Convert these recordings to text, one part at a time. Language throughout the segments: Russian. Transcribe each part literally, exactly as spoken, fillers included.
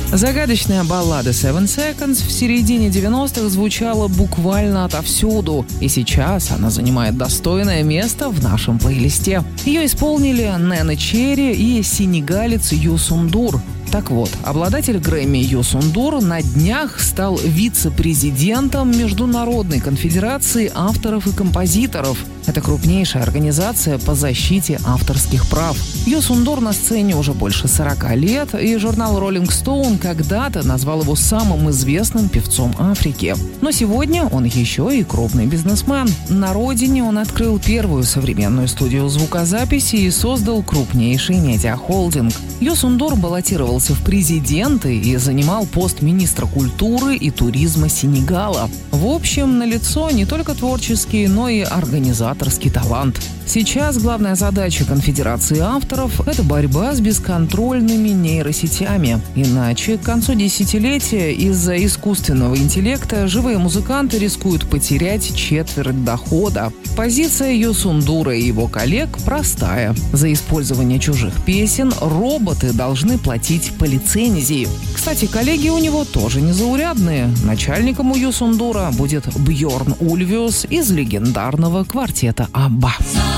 Загадочная баллада Seven Seconds в середине девяностых звучала буквально отовсюду, и сейчас она занимает достойное место в нашем плейлисте. Ее исполнили Нена Черри и сенегалец Youssou N'Dour. Так вот, обладатель Грэмми Youssou N'Dour на днях стал вице-президентом Международной конфедерации авторов и композиторов. Это крупнейшая организация по защите авторских прав. Youssou N'Dour на сцене уже больше сорока лет, и журнал Rolling Stone когда-то назвал его самым известным певцом Африки. Но сегодня он еще и крупный бизнесмен. На родине он открыл первую современную студию звукозаписи и создал крупнейший медиахолдинг. Youssou N'Dour баллотировался в президенты и занимал пост министра культуры и туризма Сенегала. В общем, налицо не только творческий, но и организаторский талант. Сейчас главная задача конфедерации авторов – это борьба с бесконтрольными нейросетями. Иначе к концу десятилетия из-за искусственного интеллекта живые музыканты рискуют потерять четверть дохода. Позиция Youssou N'Dour и его коллег простая. За использование чужих песен роботы должны платить по лицензии. Кстати, коллеги у него тоже незаурядные. Начальником у Youssou N'Dour будет Бьорн Ульвиус из легендарного квартета Абба.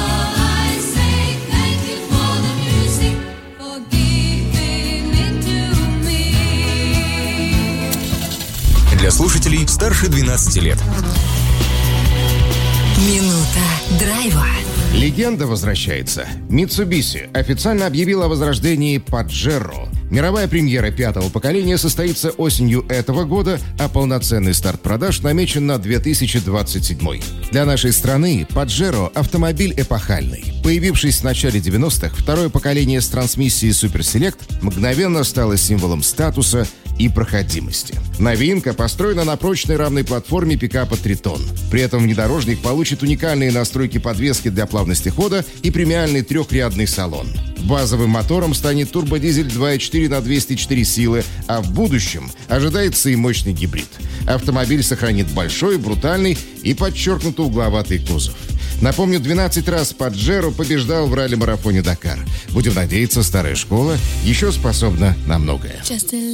Для слушателей старше двенадцати лет. Минута драйва. Легенда возвращается. Mitsubishi официально объявила о возрождении Pajero. Мировая премьера пятого поколения состоится осенью этого года, а полноценный старт продаж намечен на две тысячи двадцать седьмой. Для нашей страны Pajero – автомобиль эпохальный. Появившись в начале девяностых, второе поколение с трансмиссией Super Select мгновенно стало символом статуса и проходимости. Новинка построена на прочной равной платформе пикапа Triton. При этом внедорожник получит уникальные настройки подвески для плавности хода и премиальный трехрядный салон. Базовым мотором станет турбодизель два и четыре на двести четыре силы, а в будущем ожидается и мощный гибрид. Автомобиль сохранит большой, брутальный и подчеркнуто угловатый кузов. Напомню, двенадцать раз Pajero побеждал в ралли-марафоне Дакар. Будем надеяться, старая школа еще способна на многое.